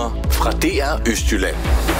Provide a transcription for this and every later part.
Nyheder fra DR Østjylland.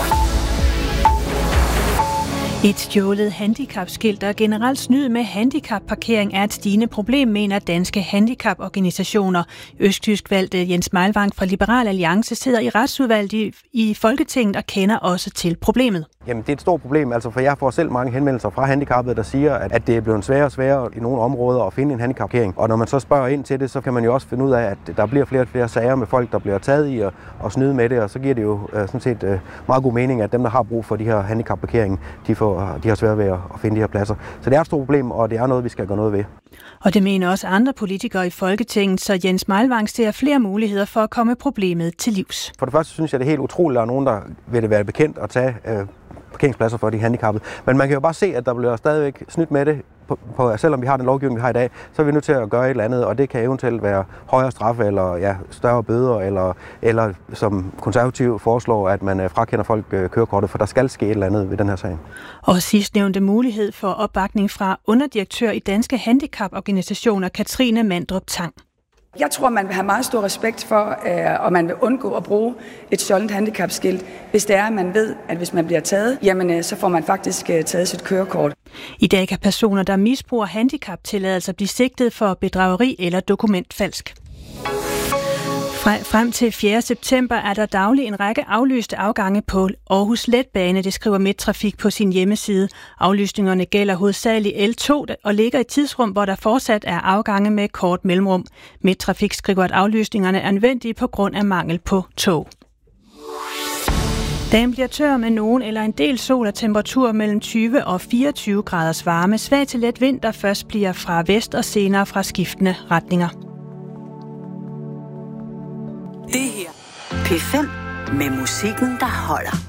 Et stjålet handicapskilt og generelt snyd med handicapparkering er et stigende problem, mener danske handicaporganisationer. Østtysk valgte Jens Meilvang fra Liberal Alliance sidder i retsudvalget i Folketinget og kender også til problemet. Jamen, det er et stort problem, for jeg får selv mange henvendelser fra handicappede, der siger, at det er blevet sværere og sværere i nogle områder at finde en handicapparkering. Og når man så spørger ind til det, så kan man jo også finde ud af, at der bliver flere og flere sager med folk, der bliver taget i og snyde med det, og så giver det jo sådan set meget god mening, at dem, der har brug for de her handicapparkeringer, de har svært ved at finde de her pladser. Så det er et stort problem, og det er noget, vi skal gøre noget ved. Og det mener også andre politikere i Folketinget, så Jens Meilvang ser flere muligheder for at komme problemet til livs. For det første synes jeg, det er helt utroligt, at der er nogen, der vil det være bekendt at tage parkeringspladser for de handicappede. Men man kan jo bare se, at der bliver stadigvæk snydt med det. Selvom vi har den lovgivning, vi har i dag, så er vi nødt til at gøre et eller andet, og det kan eventuelt være højere straffe eller større bøder, eller som konservativ foreslår, at man frakender folk kørekortet, for der skal ske et eller andet ved den her sag. Og sidstnævnte mulighed for opbakning fra underdirektør i Danske Handicaporganisationer, Katrine Mandrup Tang. Jeg tror, man vil have meget stor respekt for, og man vil undgå at bruge et stjålet handicapskilt, hvis det er, at man ved, at hvis man bliver taget, jamen så får man faktisk taget sit kørekort. I dag kan personer, der misbruger handicaptilladelser, blive sigtet for bedrageri eller dokumentfalsk. Frem til 4. september er der dagligt en række aflyste afgange på Aarhus Letbane, det skriver Midttrafik på sin hjemmeside. Aflysningerne gælder hovedsageligt L2 og ligger i tidsrum, hvor der fortsat er afgange med kort mellemrum. Midttrafik skriver, at aflysningerne er nødvendige på grund af mangel på tog. Dagen bliver tør med nogen eller en del sol og temperatur mellem 20 og 24 graders varme. Svag til let vind, der først bliver fra vest og senere fra skiftende retninger. Det her P5 med musikken, der holder.